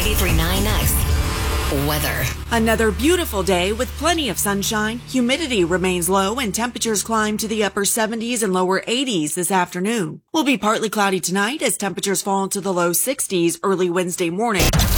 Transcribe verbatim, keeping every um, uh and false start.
ninety-three point nine X weather. Another beautiful day with plenty of sunshine. Humidity remains low and temperatures climb to the upper seventies and lower eighties this afternoon. Will be partly cloudy tonight as temperatures fall into the low sixties early Wednesday morning.